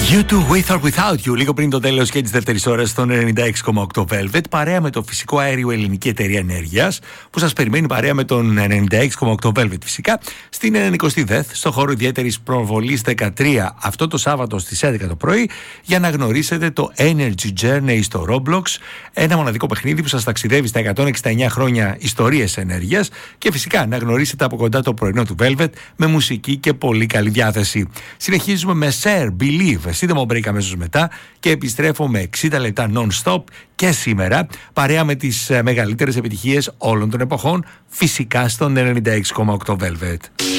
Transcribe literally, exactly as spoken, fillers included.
You too, with or without you. Λίγο πριν το τέλος και της δεύτερης ώρας στον ενενήντα έξι κόμμα οκτώ Velvet, παρέα με το φυσικό αέριο Ελληνική Εταιρεία Ενέργειας, που σας περιμένει παρέα με τον ενενήντα έξι κόμμα οκτώ Velvet φυσικά, στην ενενηκοστή ΔΕΘ, στο χώρο ιδιαίτερης προβολής δεκατρία, αυτό το Σάββατο στις έντεκα το πρωί, για να γνωρίσετε το Energy Journey στο Roblox, ένα μοναδικό παιχνίδι που σας ταξιδεύει στα εκατόν εξήντα εννιά χρόνια ιστορίες ενέργειας και φυσικά να γνωρίσετε από κοντά το πρωινό του Velvet με μουσική και πολύ καλή διάθεση. Συνεχίζουμε με Share, Believe, σύντομο break αμέσως μετά και επιστρέφω με εξήντα λεπτά non-stop και σήμερα παρέα με τις μεγαλύτερες επιτυχίες όλων των εποχών, φυσικά στον ενενήντα έξι κόμμα οκτώ Velvet.